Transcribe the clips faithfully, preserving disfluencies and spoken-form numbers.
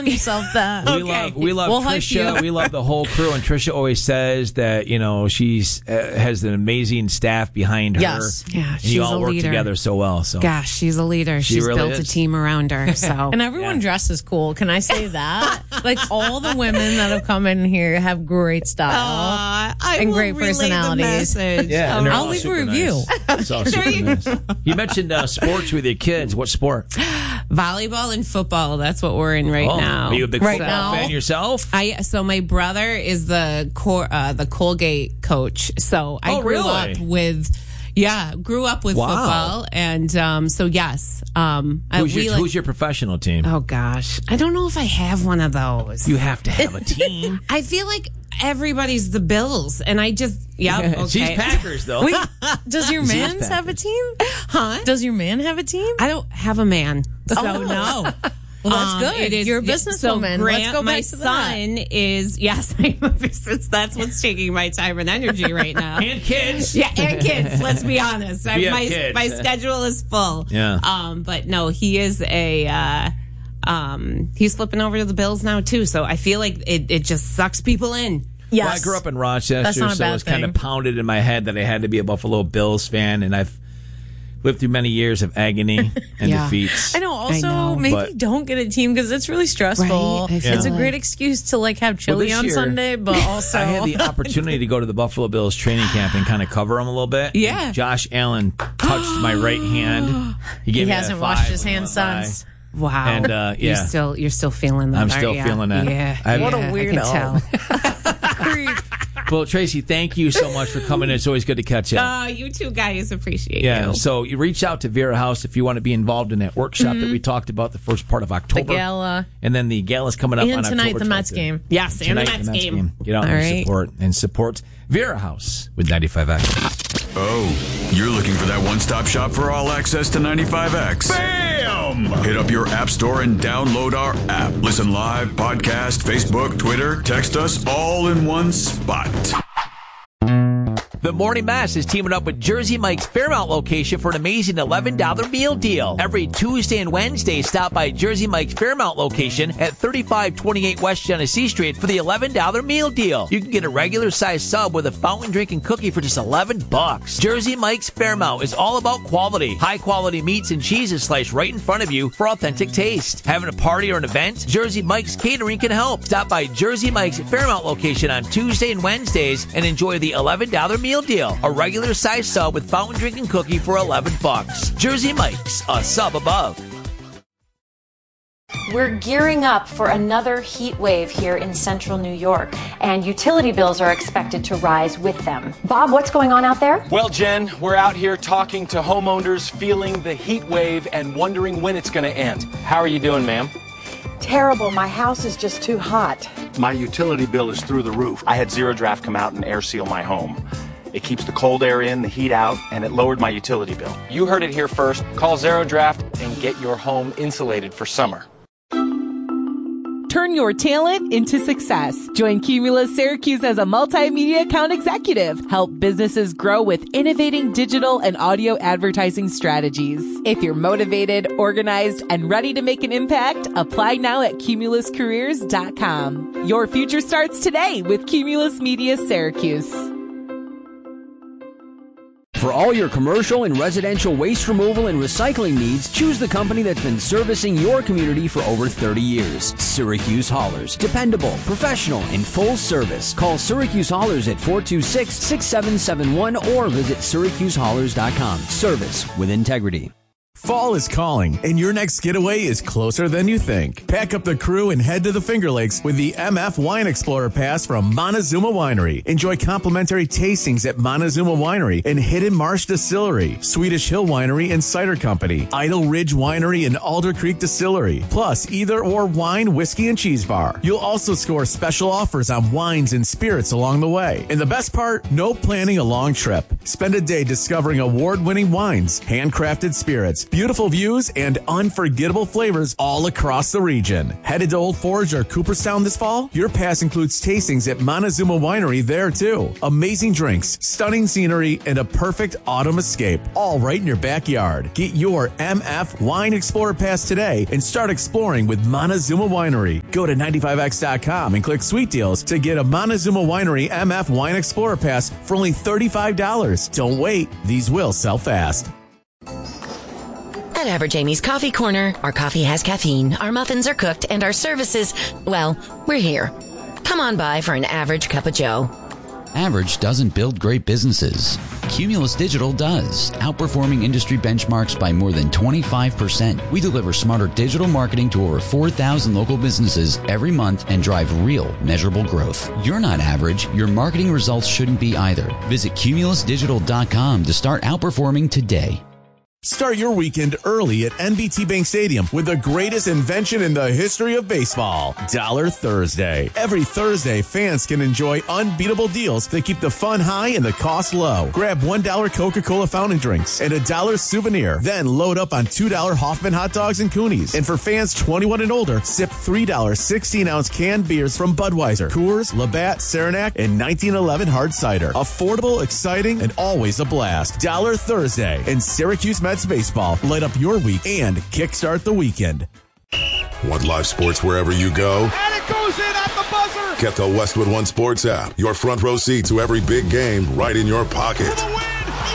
calling yourself that. We Okay. love we love We'll hype Trisha. you. We love the whole crew, and Trisha always says that you know she's uh, has an amazing staff behind her. Yes. Yeah, and she's you all a work leader. together so well. So Gosh, she's a leader. She She's really built a is. team around her. So And everyone Yeah. dresses cool. Can I say that? Like all the women that have come in here have great style. Uh, I And will great relay the personalities. message. yeah, and they're I'll all leave a super review. Nice. It's all super nice. You mentioned uh, sports with your kids. What sport? Volleyball and football. That's what we're in right Oh, now. are you a big Right football now? fan yourself? I so my brother is the Cor, uh, the Colgate coach. So I Oh, grew really? up with yeah, grew up with Wow. football, and um, so yes, um, I- Who's we your, like- who's your professional team? oh gosh, I don't know if I have one of those. You have to have a team. I feel like everybody's the Bills, and I just yeah. Okay. She's Packers though. Wait, does your She's man have a team? huh? Does your man have a team? I don't have a man, so Oh. no. Well, that's Um, good. it is- You're a yeah, businesswoman. So Let's Grant, go back my to that. son is yes, I'm a business. That's what's taking my time and energy right now. And kids. Yeah, and kids. Let's be honest. I, We have my kids. my schedule is full. Yeah. Um, but no, he is a. Uh, um, he's flipping over to the Bills now too. So I feel like it, it just sucks people in. Yes. Well, I grew up in Rochester, That's not a so it bad was kind of thing. pounded in my head that I had to be a Buffalo Bills fan, and I've lived through many years of agony and Yeah. defeats. I know. Also, know, maybe but- don't get a team because it's really stressful. Right, I feel It's a like- great excuse to like have chili this on year, Sunday, but also I had the opportunity to go to the Buffalo Bills training camp and kind of cover them a little bit. Yeah. And Josh Allen touched my right hand. He gave he me a hasn't five washed his when I hands went by. since. Wow. And, uh, yeah. you're still you're still feeling that. I'm aren't still ya? feeling that. Yeah. I- What a yeah, I weirdo. can tell. Well, Tracy, thank you so much for coming in. It's always good to catch up. Oh, you two guys appreciate Yeah, you. so you reach out to Vera House if you want to be involved in that workshop that we talked about the first part of The October. gala. And then the gala's coming up And on tonight, October the Mets twenty-fifth. game. Yes, and the Tonight, Mets the Mets game. game. Get out All and right. support and support Vera House with ninety-five X. Oh, you're looking for that one-stop shop for all access to ninety-five X. Bam! Hit up your app store and download our app. Listen live, podcast, Facebook, Twitter, text us all in one spot. The Morning Mass is teaming up with Jersey Mike's Fairmount location for an amazing eleven dollars meal deal. Every Tuesday and Wednesday, stop by Jersey Mike's Fairmount location at thirty-five twenty-eight West Genesee Street for the eleven dollars meal deal. You can get a regular size sub with a fountain drink and cookie for just eleven bucks. Jersey Mike's Fairmount is all about quality. High quality meats and cheeses sliced right in front of you for authentic taste. Having a party or an event? Jersey Mike's Catering can help. Stop by Jersey Mike's Fairmount location on Tuesday and Wednesdays and enjoy the eleven dollars meal deal. A regular size sub with fountain drink and cookie for eleven bucks. Jersey Mike's, a sub above. We're gearing up for another heat wave here in central New York, and utility bills are expected to rise with them. Bob, what's going on out there? Well, Jen, we're out here talking to homeowners feeling the heat wave and wondering when it's going to end. How are you doing, ma'am? Terrible. My house is just too hot. My utility bill is through the roof. I had Zero Draft come out and air seal my home. It keeps the cold air in, the heat out, and it lowered my utility bill. You heard it here first. Call Zero Draft and get your home insulated for summer. Turn your talent into success. Join Cumulus Syracuse as a multimedia account executive. Help businesses grow with innovating digital and audio advertising strategies. If you're motivated, organized, and ready to make an impact, apply now at cumulus careers dot com. Your future starts today with Cumulus Media Syracuse. For all your commercial and residential waste removal and recycling needs, choose the company that's been servicing your community for over thirty years. Syracuse Haulers. Dependable, professional, and full service. Call Syracuse Haulers at four two six, six seven seven one or visit syracuse haulers dot com. Service with integrity. Fall is calling, and your next getaway is closer than you think. Pack up the crew and head to the Finger Lakes with the M F Wine Explorer Pass from Montezuma Winery. Enjoy complimentary tastings at Montezuma Winery and Hidden Marsh Distillery, Swedish Hill Winery and Cider Company, Idle Ridge Winery and Alder Creek Distillery, plus either or wine, whiskey, and cheese bar. You'll also score special offers on wines and spirits along the way. And the best part, no planning a long trip. Spend a day discovering award-winning wines, handcrafted spirits, foods, beautiful views, and unforgettable flavors all across the region. Headed to Old Forge or Cooperstown this fall? Your pass includes tastings at Montezuma Winery there too. Amazing drinks, stunning scenery, and a perfect autumn escape, all right in your backyard. Get your M F Wine Explorer Pass today and start exploring with Montezuma Winery. Go to ninety-five X dot com and click Sweet Deals to get a Montezuma Winery M F Wine Explorer Pass for only thirty-five dollars. Don't wait, these will sell fast. At Average Amy's Coffee Corner, our coffee has caffeine, our muffins are cooked, and our services, well, we're here. Come on by for an average cup of joe. Average doesn't build great businesses. Cumulus Digital does, outperforming industry benchmarks by more than twenty-five percent. We deliver smarter digital marketing to over four thousand local businesses every month and drive real, measurable growth. You're not average. Your marketing results shouldn't be either. Visit cumulus digital dot com to start outperforming today. Start your weekend early at N B T Bank Stadium with the greatest invention in the history of baseball, Dollar Thursday. Every Thursday, fans can enjoy unbeatable deals that keep the fun high and the cost low. Grab one dollar Coca-Cola fountain drinks and a dollar souvenir. Then load up on two dollar Hoffman hot dogs and Coonies. And for fans twenty-one and older, sip three dollar sixteen-ounce canned beers from Budweiser, Coors, Labatt, Saranac, and nineteen eleven hard cider. Affordable, exciting, and always a blast. Dollar Thursday and Syracuse Mets baseball. Light up your week and kickstart the weekend. Want live sports wherever you go? And it goes in at the buzzer! Get the Westwood One Sports app. Your front row seat to every big game right in your pocket. For the win!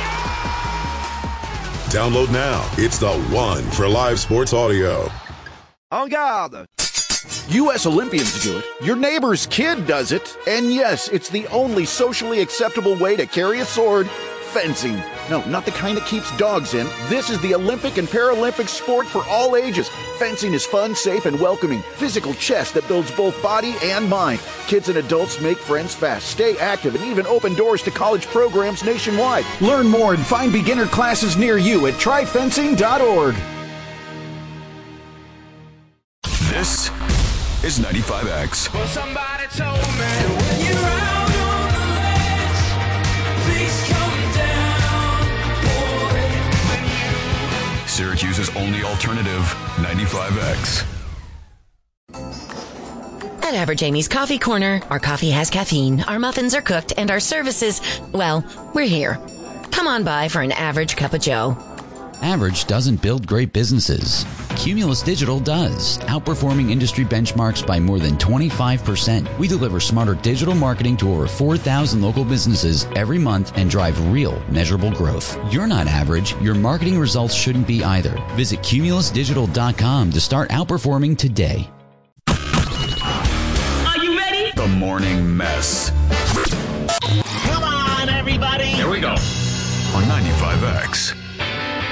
Yeah! Download now. It's the one for live sports audio. En garde! U S Olympians do it. Your neighbor's kid does it. And yes, it's the only socially acceptable way to carry a sword. Fencing. No, not the kind that keeps dogs in. This is the Olympic and Paralympic sport for all ages. Fencing is fun, safe, and welcoming. Physical chess that builds both body and mind. Kids and adults make friends fast, stay active, and even open doors to college programs nationwide. Learn more and find beginner classes near you at try fencing dot org. This is ninety-five X. Well, somebody told me when you're out on the ledge, please come down, boy, when you... Syracuse's only alternative, ninety-five X. At Average Amy's Coffee Corner, our coffee has caffeine, our muffins are cooked, and our services, well, we're here. Come on by for an average cup of joe. Average doesn't build great businesses. Cumulus Digital does, outperforming industry benchmarks by more than twenty-five percent. We deliver smarter digital marketing to over four thousand local businesses every month and drive real, measurable growth. You're not average. Your marketing results shouldn't be either. Visit cumulus digital dot com to start outperforming today. Are you ready? The Morning Mess. Come on, everybody! Here we go. On ninety-five X.